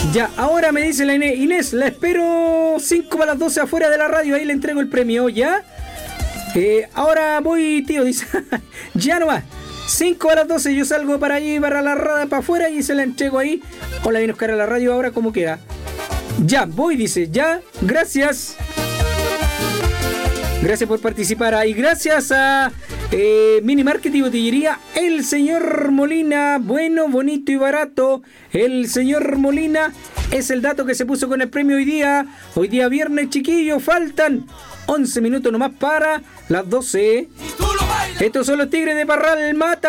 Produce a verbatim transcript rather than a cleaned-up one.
Ya, ahora me dice la Inés, Inés, la espero cinco para las doce afuera de la radio, ahí le entrego el premio, ¿ya? Eh, ahora voy, tío, dice, ya no va. cinco a las doce yo salgo para allí, para la radio, para afuera y se la entrego ahí. Hola, viene Oscar a la radio ahora, como quiera. Ya, voy, dice, ya, gracias. Gracias por participar ahí. Gracias a eh, Mini Market y Botillería El Señor Molina. Bueno, bonito y barato. El Señor Molina es el dato que se puso con el premio hoy día. Hoy día viernes, chiquillos. Faltan once minutos nomás para las doce. Estos son los Tigres de Parral Mata.